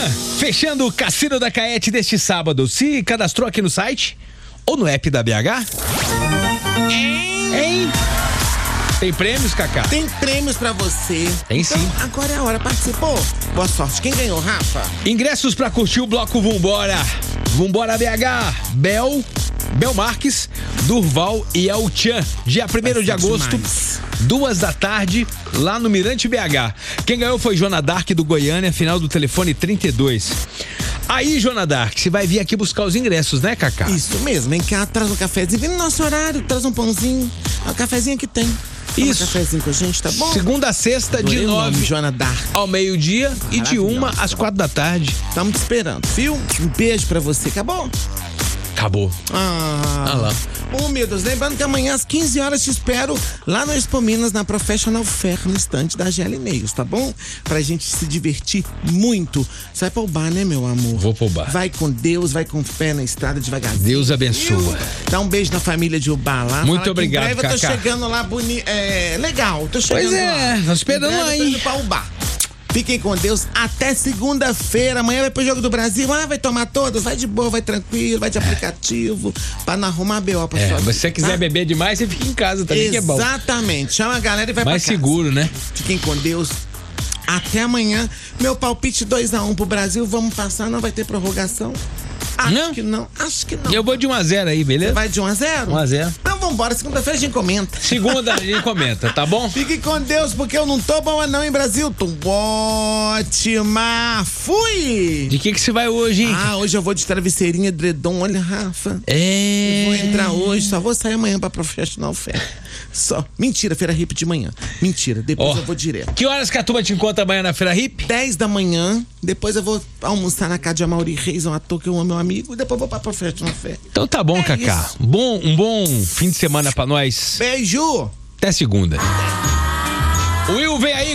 fechando o Cassino da Caete deste sábado. Se cadastrou aqui no site ou no app da BH? Hein? Tem prêmios, Cacá? Tem prêmios pra você. Tem então, sim. Agora é a hora. Participou? Boa sorte. Quem ganhou, Rafa? Ingressos pra curtir o bloco Vambora. Vambora BH. Bel Marques, Durval e El Chan. Dia 1º de agosto, 14h, lá no Mirante BH. Quem ganhou foi Joana Dark do Goiânia, final do telefone 32. Aí, Joana Dark, você vai vir aqui buscar os ingressos, né, Cacá? Isso mesmo, vem cá, traz um cafezinho. Vem no nosso horário, traz um pãozinho. É o cafezinho que tem. Toma Isso. Um cafezinho com a gente, tá bom? Segunda a sexta, de 9 Joana Dark. ao meio-dia e de 1 às 4h. Estamos te esperando, viu? Um beijo pra você, acabou? Acabou. Ah lá. Meu Deus, lembrando que amanhã às 15 horas te espero lá no Expo Minas, na Professional Fair, no estande da GL Meios, tá bom? Pra gente se divertir muito. Você vai pro bar, né, meu amor? Vou pro bar. Vai com Deus, vai com fé na estrada devagarzinho. Deus abençoa. Dá um beijo na família de Ubá lá. Muito obrigado, em breve eu tô Cacá. chegando lá legal, tô chegando Pois é, lá. tô esperando lá, Tô hein? indo pra Ubá. Fiquem com Deus até segunda-feira. Amanhã vai pro Jogo do Brasil. Vai tomar todas? Vai de boa, vai tranquilo, vai de aplicativo, pra não arrumar B.O. pra sua vida, Se você quiser tá? beber demais, você fica em casa também, que é bom. Exatamente. Chama a galera e vai Mais pra casa. seguro, né? Fiquem com Deus. Até amanhã. Meu palpite 2-1 pro Brasil. Vamos passar, não vai ter prorrogação? Acho que não. Eu vou de 1-0 aí, beleza? Você vai de 1-0? 1-0. Então vambora, segunda-feira a gente comenta. Segunda a gente comenta, tá bom? Fique com Deus, porque eu não tô boa não, hein, Brasil? Tô ótima. Fui! De que você vai hoje, hein? Hoje eu vou de travesseirinha, edredom. Olha, Rafa. Eu vou entrar hoje, só vou sair amanhã pra Professional Fair. Só. Mentira, Feira Hip de manhã. Mentira, depois eu vou direto. Que horas que a turma te encontra amanhã na Feira Hip? 10 da manhã, depois eu vou almoçar na casa de Amaury Reis, um ator que eu amo, meu amigo, e depois eu vou pra Professional Fair. Então tá bom, Cacá. Um bom fim de semana pra nós. Beijo! Até segunda. O Will vem aí